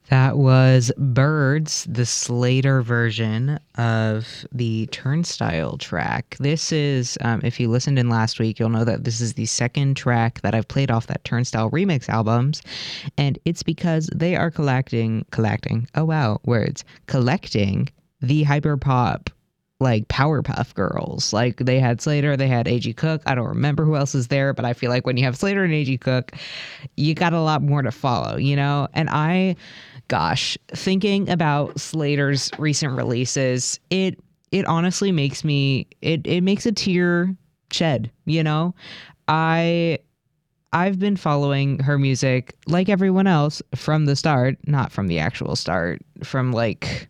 That was Birds, the Slater version of the Turnstile track. This is, if you listened in last week, you'll know that this is the second track that I've played off that Turnstile remix albums. And it's because they are oh wow, words, collecting the hyperpop like Powerpuff Girls. Like they had Slater, they had A.G. Cook. I don't remember who else is there, but I feel like when you have Slater and A.G. Cook, you got a lot more to follow, you know? And gosh, thinking about Slater's recent releases, it honestly makes me it makes a tear shed, you know? I I've been following her music like everyone else from the start, not from the actual start, from like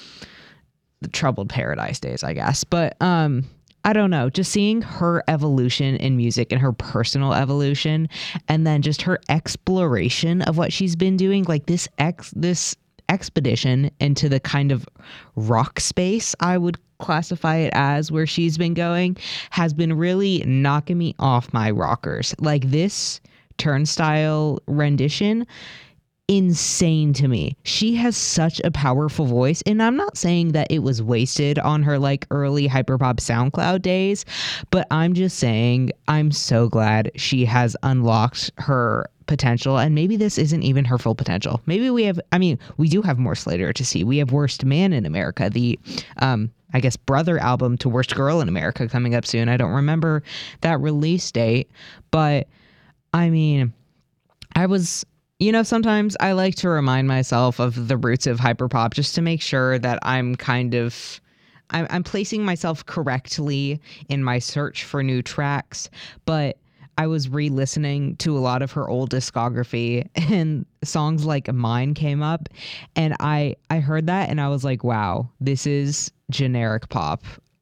the Troubled Paradise days, I guess. But I don't know, just seeing her evolution in music and her personal evolution, and then just her exploration of what she's been doing, like this expedition into the kind of rock space I would classify it as, where she's been going, has been really knocking me off my rockers. Like this Turnstile rendition, insane to me. She has such a powerful voice, and I'm not saying that it was wasted on her like early hyperpop SoundCloud days, but I'm just saying I'm so glad she has unlocked her potential, and maybe this isn't even her full potential. Maybe we do have more Slater to see. We have Worst Man in America, the I guess brother album to Worst Girl in America, coming up soon. I don't remember that release date, but I mean, I was, sometimes I like to remind myself of the roots of hyperpop just to make sure that I'm placing myself correctly in my search for new tracks. But I was re-listening to a lot of her old discography, and songs like Mine came up, and I heard that and I was like, wow, this is generic pop.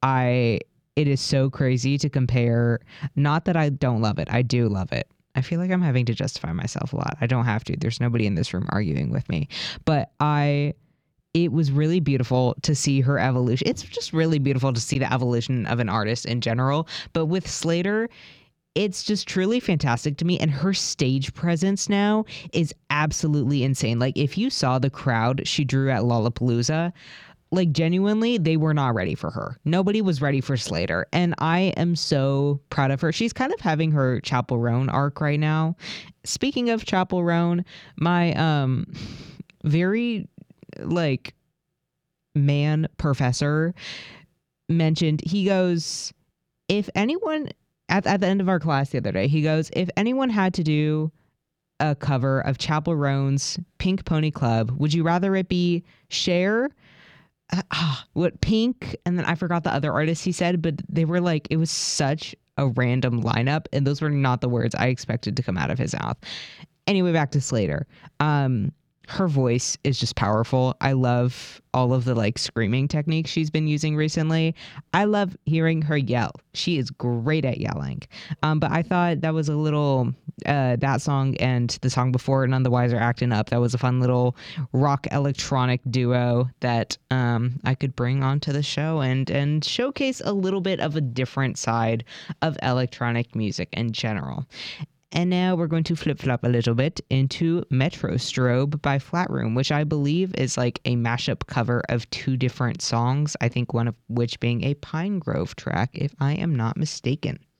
It is so crazy to compare. Not that I don't love it. I do love it. I feel like I'm having to justify myself a lot. I don't have to. There's nobody in this room arguing with me. But it was really beautiful to see her evolution. It's just really beautiful to see the evolution of an artist in general. But with Slater, it's just truly fantastic to me. And her stage presence now is absolutely insane. Like if you saw the crowd she drew at Lollapalooza, like genuinely, they were not ready for her. Nobody was ready for Slater. And I am so proud of her. She's kind of having her Chapel Roan arc right now. Speaking of Chapel Roan, my very like man professor mentioned, he goes, if anyone at the end of our class the other day, he goes, if anyone had to do a cover of Chapel Roan's Pink Pony Club, would you rather it be Cher, what Pink, and then I forgot the other artist he said, but they were like, it was such a random lineup, and those were not the words I expected to come out of his mouth. Anyway, back to Slater. Her voice is just powerful. I love all of the like screaming techniques she's been using recently. I love hearing her yell. She is great at yelling. But I thought that was a little that song and the song before, None the Wiser Acting Up. That was a fun little rock electronic duo that I could bring onto the show and showcase a little bit of a different side of electronic music in general. And now we're going to flip-flop a little bit into Metro Strobe by Flatroom, which I believe is like a mashup cover of two different songs, I think one of which being a Pine Grove track, if I am not mistaken.